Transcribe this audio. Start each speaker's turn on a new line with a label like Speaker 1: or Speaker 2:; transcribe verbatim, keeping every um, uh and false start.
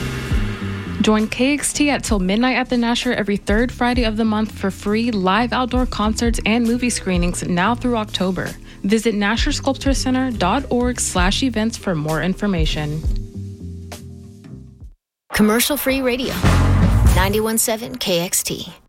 Speaker 1: Join K X T at Till Midnight at the Nasher every third Friday of the month for free live outdoor concerts and movie screenings now through October. Visit nasher sculpture center dot org slash events for more information.
Speaker 2: Commercial-free radio. ninety-one point seven K X T.